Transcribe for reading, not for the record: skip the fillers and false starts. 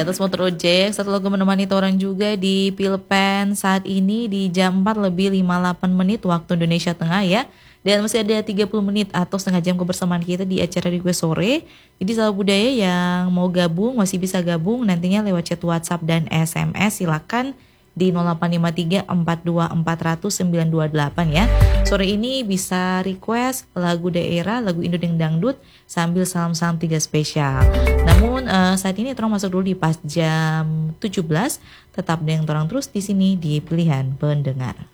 terus motor ojek satu lagu menemani orang juga di Pilpen saat ini di jam 4 lebih 58 menit waktu Indonesia Tengah ya. Dan masih ada 30 menit atau setengah jam kebersamaan kita di acara Request Sore. Jadi Sahabat Budaya yang mau gabung masih bisa gabung nantinya lewat chat WhatsApp dan SMS silakan di 0853 42400 928 ya. Sore ini bisa request lagu daerah, lagu Indodeng Dangdut sambil salam-salam 3 spesial. Namun saat ini terang masuk dulu di pas jam 17. Tetap dengan terang terus di sini di Pilihan Pendengar.